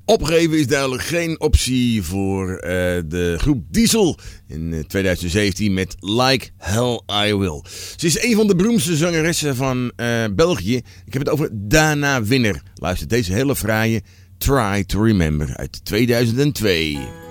Opgeven is duidelijk geen optie voor de groep Diesel in 2017 met Like Hell I Will. Ze is een van de beroemdste zangeressen van België. Ik heb het over Dana Winner. Luister deze hele fraaie Try to Remember uit 2002.